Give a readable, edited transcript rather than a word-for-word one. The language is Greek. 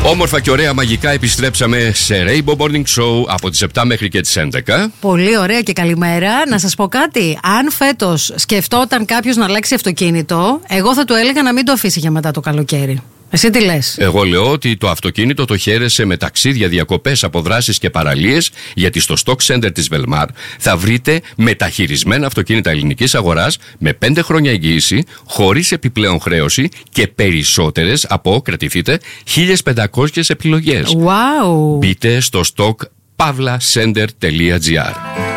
Όμορφα και ωραία μαγικά επιστρέψαμε σε Rainbow Morning Show από τις 7 μέχρι και τις 11. Πολύ ωραία και καλημέρα. Να σας πω κάτι. Αν φέτος σκεφτόταν κάποιος να αλλάξει αυτοκίνητο, εγώ θα του έλεγα να μην το αφήσει για μετά το καλοκαίρι. Εσύ τι λες? Εγώ λέω ότι το αυτοκίνητο το χαίρεσε με ταξίδια, διακοπές, αποδράσεις και παραλίες, γιατί στο Stock Center της Velmar θα βρείτε μεταχειρισμένα αυτοκίνητα ελληνικής αγοράς με 5 χρόνια εγγύηση, χωρίς επιπλέον χρέωση και περισσότερες από, κρατηθείτε, 1.500 επιλογές. Wow. Μπείτε στο stockpavlacenter.gr.